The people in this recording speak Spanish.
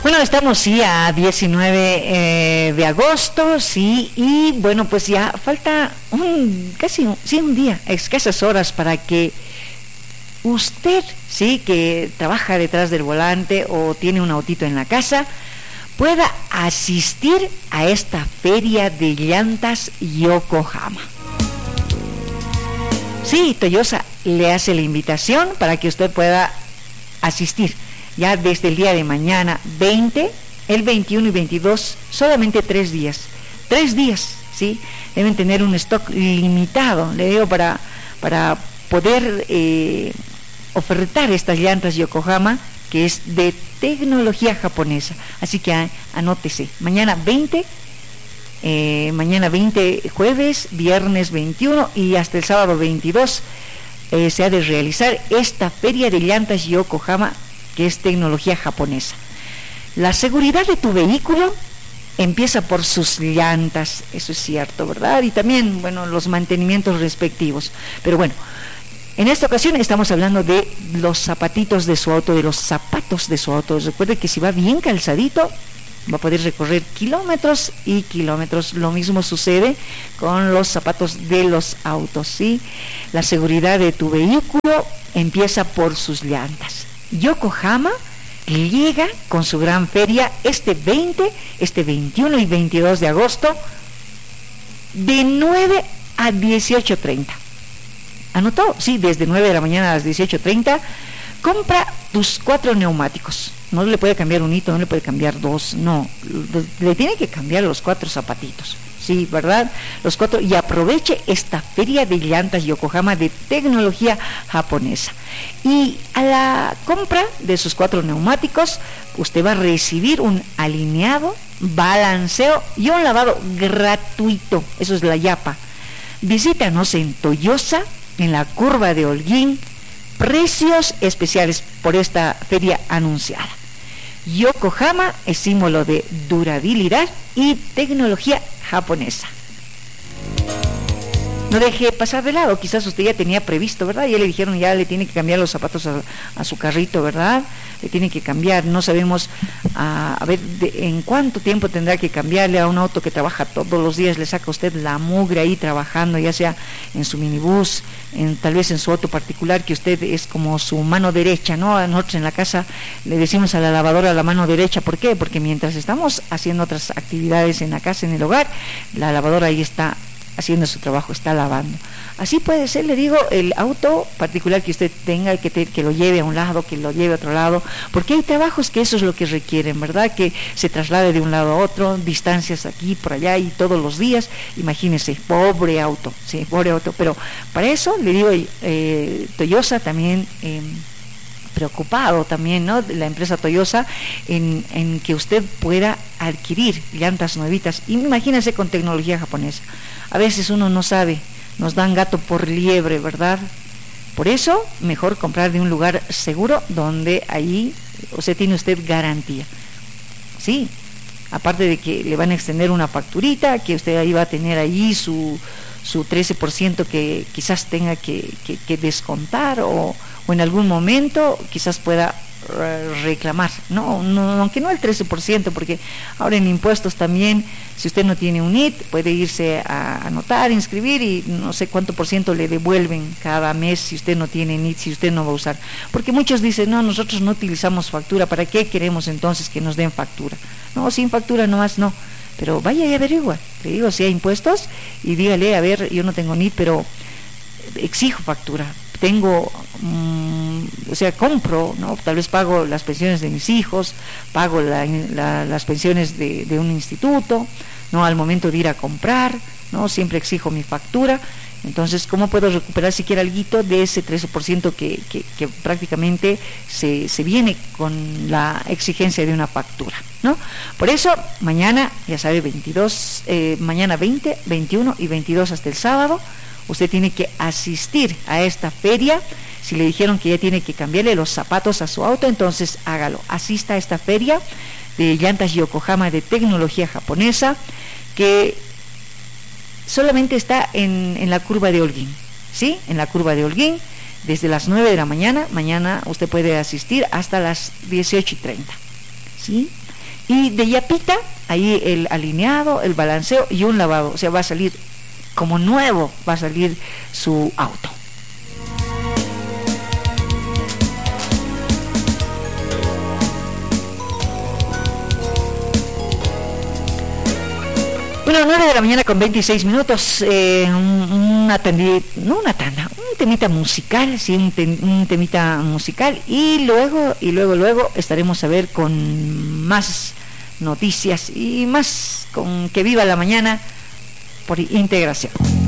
Bueno, estamos sí a 19 de agosto, sí, y bueno, pues ya falta un día, escasas horas para que usted, sí, que trabaja detrás del volante o tiene un autito en la casa, pueda asistir a esta feria de llantas Yokohama. Sí, Toyosa le hace la invitación para que usted pueda asistir. Ya desde el día de mañana 20, el 21 y 22, solamente 3 días. 3 días, ¿sí? Deben tener un stock limitado, le digo, para poder ofertar estas llantas Yokohama, que es de tecnología japonesa. Así que anótese, mañana 20 jueves, viernes 21 y hasta el sábado 22 se ha de realizar esta feria de llantas Yokohama, que es tecnología japonesa. La seguridad de tu vehículo empieza por sus llantas, eso es cierto, ¿verdad? Y también, bueno, los mantenimientos respectivos. Pero bueno, en esta ocasión estamos hablando de los zapatitos de su auto, de los zapatos de su auto. Recuerde que si va bien calzadito, va a poder recorrer kilómetros y kilómetros. Lo mismo sucede con los zapatos de los autos, ¿sí? La seguridad de tu vehículo empieza por sus llantas. Yokohama llega con su gran feria este 20, este 21 y 22 de agosto de 9 a 18:30. ¿Anotó? Sí, desde 9 de la mañana a las 18:30. Compra tus 4 neumáticos. No le puede cambiar un hito, no le puede cambiar 2, no. Le tiene que cambiar los 4 zapatitos. Sí, ¿verdad? Los 4, y aproveche esta feria de llantas Yokohama de tecnología japonesa. Y a la compra de sus 4 neumáticos, usted va a recibir un alineado, balanceo y un lavado gratuito. Eso es la yapa. Visítanos en Toyosa, en la curva de Holguín. Precios especiales por esta feria anunciada. Yokohama es símbolo de durabilidad y tecnología japonesa. No deje pasar de lado, quizás usted ya tenía previsto, ¿verdad? Ya le dijeron, ya le tiene que cambiar los zapatos a su carrito, ¿verdad? Le tiene que cambiar, no sabemos a ver en cuánto tiempo tendrá que cambiarle a un auto que trabaja todos los días, le saca usted la mugre ahí trabajando, ya sea en su minibús, tal vez en su auto particular, que usted es como su mano derecha, ¿no? Nosotros en la casa le decimos a la lavadora la mano derecha, ¿por qué? Porque mientras estamos haciendo otras actividades en la casa, en el hogar, la lavadora ahí está haciendo su trabajo, está lavando. Así puede ser, le digo, el auto particular que usted tenga, que lo lleve a un lado, que lo lleve a otro lado, porque hay trabajos que eso es lo que requieren, ¿verdad? Que se traslade de un lado a otro, distancias aquí, por allá y todos los días. Imagínese, pobre auto, sí, pobre auto, pero para eso le digo, Toyosa también preocupado también, ¿no? La empresa Toyosa en que usted pueda adquirir llantas nuevitas. Y imagínese con tecnología japonesa. A veces uno no sabe, nos dan gato por liebre, ¿verdad? Por eso, mejor comprar de un lugar seguro donde ahí tiene usted garantía. Sí, aparte de que le van a extender una facturita, que usted ahí va a tener ahí su 13% que quizás tenga que descontar o en algún momento quizás pueda reclamar, no, aunque no el 13%, porque ahora en impuestos también, si usted no tiene un IT, puede irse a anotar, inscribir y no sé cuánto por ciento le devuelven cada mes si usted no tiene NIT, si usted no va a usar, porque muchos dicen, no, nosotros no utilizamos factura, ¿para qué queremos entonces que nos den factura? No, sin factura nomás no, pero vaya y averigua, le digo, si hay impuestos y dígale, a ver, yo no tengo NIT, pero exijo factura, tengo, compro, ¿no? Tal vez pago las pensiones de mis hijos, pago las pensiones de un instituto, ¿no? Al momento de ir a comprar, ¿no? Siempre exijo mi factura. Entonces, ¿cómo puedo recuperar siquiera alguito de ese 13% que prácticamente se viene con la exigencia de una factura, ¿no? Por eso, mañana, ya sabe, mañana 20, 21 y 22 hasta el sábado, usted tiene que asistir a esta feria. Si le dijeron que ya tiene que cambiarle los zapatos a su auto, entonces hágalo. Asista a esta feria de llantas Yokohama de tecnología japonesa, que solamente está en la curva de Holguín, ¿sí? En la curva de Holguín, desde las 9 de la mañana. Mañana usted puede asistir hasta las 18:30, ¿sí? Y de yapita, ahí el alineado, el balanceo y un lavado. O sea, va a salir como nuevo, va a salir su auto. Bueno, 9 de la mañana con 26 minutos, una tanda, un temita musical, sí, un temita musical, y luego estaremos a ver con más noticias y más con que viva la mañana por integración.